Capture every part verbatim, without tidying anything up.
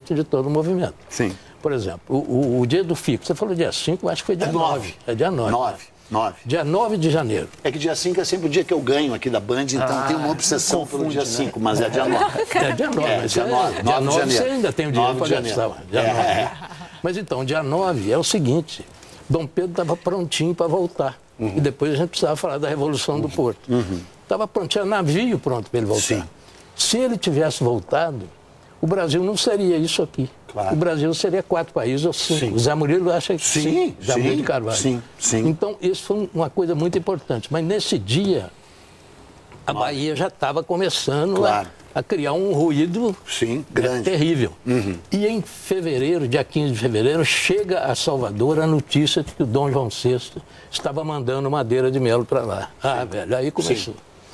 efeito de todo o movimento. Sim. Por exemplo, o, o, o dia do Fico, você falou dia cinco, eu acho que foi dia É nove. nove. É dia nove. nove. nove. Dia nove de janeiro. É que dia cinco é sempre o dia que eu ganho aqui da Band, então Ah, tem uma obsessão confunde, pelo dia né? cinco, mas é dia nove. É dia nove. É, mas dia é- nove, dia nove de nove janeiro. você ainda tem o dinheiro nove de para janeiro. gastar. Dia É, nove. é. Mas então, dia nove é o seguinte, Dom Pedro estava prontinho para voltar. Uhum. E depois a gente precisava falar da Revolução uhum. do Porto. Estava pronto, tinha navio pronto para ele voltar. Sim. Se ele tivesse voltado, o Brasil não seria isso aqui. Claro. O Brasil seria quatro países ou cinco. Sim. O Zé Murilo acha que Sim, sim. Zé sim, Murilo Carvalho. sim, sim. Então, isso foi uma coisa muito importante. Mas nesse dia, a Bahia já estava começando Claro. a, a criar um ruído Sim, é, grande. terrível. Uhum. E em fevereiro, dia quinze de fevereiro, chega a Salvador a notícia de que o Dom João sexto estava mandando madeira de mel para lá. Ah, velho, aí começou.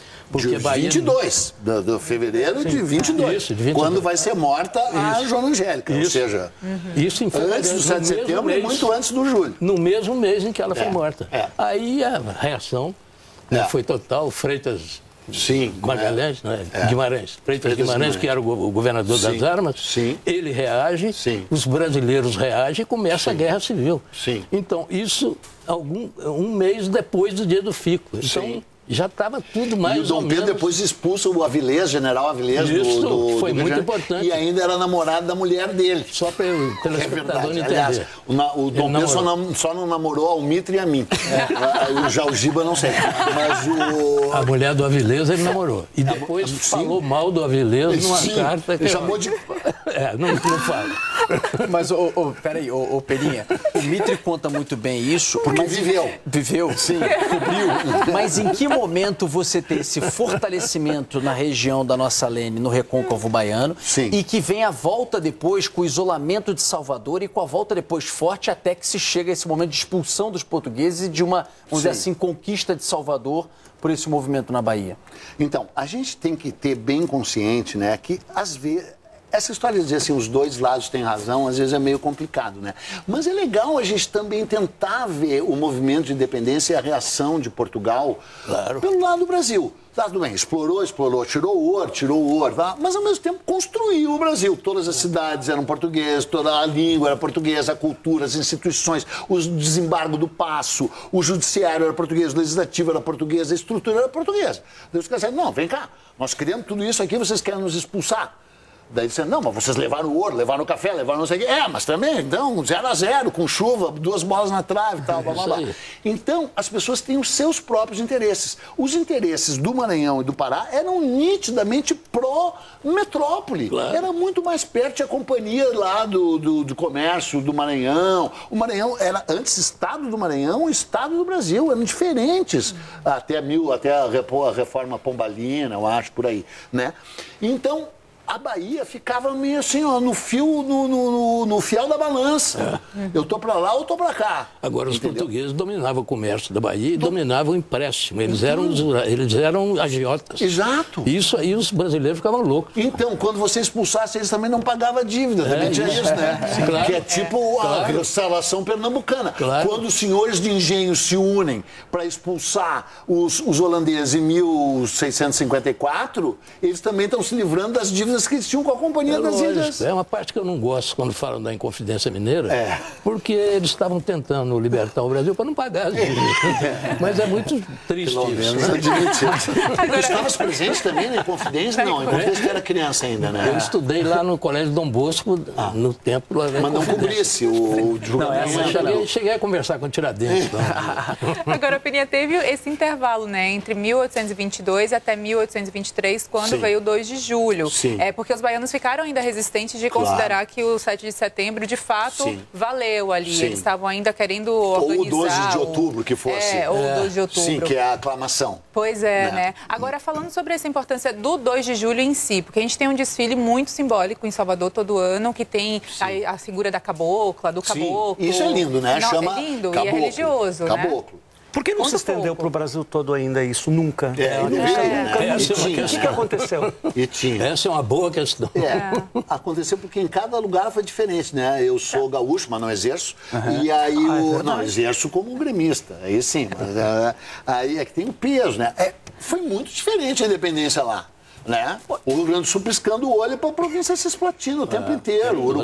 De vinte e dois, de, de fevereiro Sim. de vinte e dois, Isso, de vinte e dois. quando vai ser morta a Isso. Joana Angélica, ou Isso. seja, Isso em fevereiro, antes do no sete de mesmo setembro e mês. muito antes do julho. No mesmo mês em que ela foi É, morta. é. Aí a reação né, É. foi total. Freitas Sim. Magalhães, né? É. Guimarães. Freitas Freitas Guimarães, Guimarães. que era o go- o governador Sim. das armas, Sim. ele reage, Sim. os brasileiros reagem e começa Sim. a guerra civil. Sim. Então, isso algum, um mês depois do dia do Fico. Então, Sim. já estava tudo mais E o Dom ou Pedro menos... depois expulsa o Avilés, general Avilés Isso do, do, foi do muito Rio de Janeiro, importante. E ainda era namorado da mulher dele. Só para o É telespectador verdade. entender. Aliás, o, na- o Dom Ele Pedro só, namorou. nam- só não namorou a Almitra e a mim. É. Já o Giba não sei. Mas o... A mulher do Avilés ele namorou. E depois Sim. falou mal do Avilés numa Sim, carta que... ele chamou de... É, não, não fala. Mas, ô, ô, peraí, ô, ô Peninha, o Mitre conta muito bem isso. Porque mas- viveu. Viveu, sim, cobriu. Mas em que momento você tem esse fortalecimento na região da nossa Lene, no Recôncavo Baiano, Sim. e que vem a volta depois com o isolamento de Salvador e com a volta depois forte até que se chega a esse momento de expulsão dos portugueses e de uma, vamos dizer Sim. assim, conquista de Salvador por esse movimento na Bahia? Então, a gente tem que ter bem consciente, né, que às vezes... Essa história de dizer assim, os dois lados têm razão, às vezes é meio complicado, né? Mas é legal a gente também tentar ver o movimento de independência e a reação de Portugal Claro. pelo lado do Brasil. Tá, tudo bem, explorou, explorou, tirou o ouro, tirou o ouro, tá? Mas ao mesmo tempo construiu o Brasil. Todas as cidades eram portuguesas, toda a língua era portuguesa, a cultura, as instituições, o desembargo do passo, o judiciário era português, o legislativo era português, a estrutura era portuguesa. Daí os caras disseram, não, vem cá, nós criamos tudo isso aqui, vocês querem nos expulsar. Daí disseram, não, mas vocês levaram o ouro, levaram o café, levaram não sei o quê. É, mas também, então, zero a zero, com chuva, duas bolas na trave e tal, blá, blá, Isso blá. aí. Então, as pessoas têm os seus próprios interesses. Os interesses do Maranhão e do Pará eram nitidamente pró-metrópole. Claro. Era muito mais perto, tinha companhia lá do, do, do comércio do Maranhão. O Maranhão era, antes, Estado do Maranhão e Estado do Brasil, eram diferentes. Até, mil, até a repo- a reforma pombalina, eu acho, por aí, né? Então... A Bahia ficava meio assim, ó, no fio, no, no, no, no fiel da balança. Eu tô pra lá ou tô pra cá. Agora, os Entendeu? portugueses dominavam o comércio da Bahia e dominavam o empréstimo. Eles eram, os- eles eram agiotas. Exato. Isso aí os brasileiros ficavam loucos. Então, quando você expulsasse, eles também não pagavam a dívida. Também É, tinha isso. isso, né? É, claro. Que é tipo a Claro. restauração pernambucana. Claro. Quando os senhores de engenho se unem para expulsar os, os holandeses em mil seiscentos e cinquenta e quatro, eles também estão se livrando das dívidas que eles tinham com a Companhia É das lógico, Ilhas. é uma parte que eu não gosto quando falam da Inconfidência Mineira, É. porque eles estavam tentando libertar o Brasil para não pagar as dívidas. Mas é muito triste Pelo isso, menos né? admitir. Tu estavas presente também na Inconfidência? Não, em Inconfidência tu era criança ainda, né? Eu estudei lá no Colégio Dom Bosco, no tempo lá da Mas não Inconfidência. cobrisse o julgamento. Mas cheguei, cheguei a conversar com o Tiradentes. Então. Agora, a Peninha, teve esse intervalo, né, entre mil oitocentos e vinte e dois até mil oitocentos e vinte e três, quando Sim. veio o dois de julho. Sim. É porque os baianos ficaram ainda resistentes de Claro. considerar que o sete de setembro, de fato, Sim. valeu ali. Sim. Eles estavam ainda querendo Ou organizar... o doze de o- outubro, que fosse. É, ou o doze de outubro. Sim, que é a aclamação. Pois é, Né? né? Agora, falando sobre essa importância do dois de julho em si, porque a gente tem um desfile muito simbólico em Salvador todo ano, que tem a, a figura da cabocla, do Sim, caboclo. isso é lindo, né? Não, Chama é lindo caboclo. e é religioso, né? Caboclo. Por que não Conta se um estendeu pouco. para o Brasil todo ainda isso? Nunca. É, uma não questão veio, nunca né? Essa é uma E tinha, O que, que aconteceu? E tinha. Essa é uma boa questão. É, aconteceu porque em cada lugar foi diferente, né? Eu sou gaúcho, mas não exerço. E aí, o, não, exerço como um gremista, aí sim. Mas, é, aí é que tem o peso, né? É, foi muito diferente a independência lá. Né? O Rio Grande do Sul piscando o olho para a província Cisplatina o tempo inteiro.